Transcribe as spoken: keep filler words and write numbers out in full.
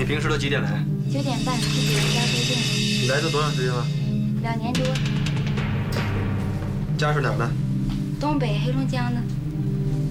平时都几点来？ 九点半去别人家规定。 你来这多长时间了？ 两年多。 家是哪儿的？ 东北黑龙江的。